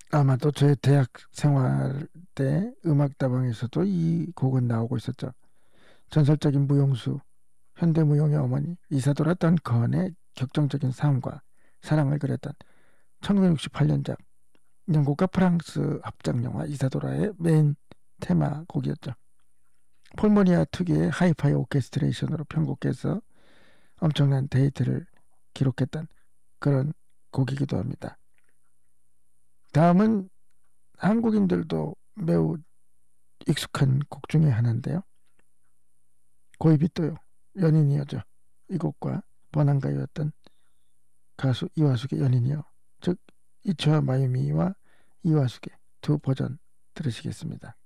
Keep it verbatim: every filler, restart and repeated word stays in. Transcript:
아마도 제 대학 생활 때 음악다방에서도 이 곡은 나오고 있었죠. 전설적인 무용수, 현대무용의 어머니 이사도라 던컨의 격정적인 삶과 사랑을 그렸던 천구백육십팔 년작 영국과 프랑스 합작 영화 이사도라의 메인 테마 곡이었죠. 폴모니아 특유의 하이파이 오케스트레이션으로 편곡해서 엄청난 데이트를 기록했던 그런 곡이기도 합니다. 다음은 한국인들도 매우 익숙한 곡 중에 하나인데요. 고이비또요. 연인이어죠. 이 곡과 번안가요였던 가수 이화숙의 연인이요. 즉 이초와 마유미와 이화숙의 두 버전 들으시겠습니다.